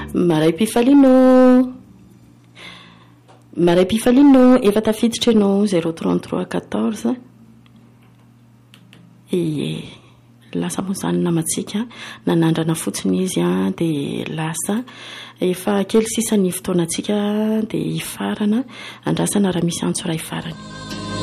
maray pifalino efa tafiditra ianao 03314 lasa mozany namatsika nanandrana fotsiny izy dia lasa efa kely sisa ny fotoanantsika dia ifarana andrasana raha misy antso raha ifarany.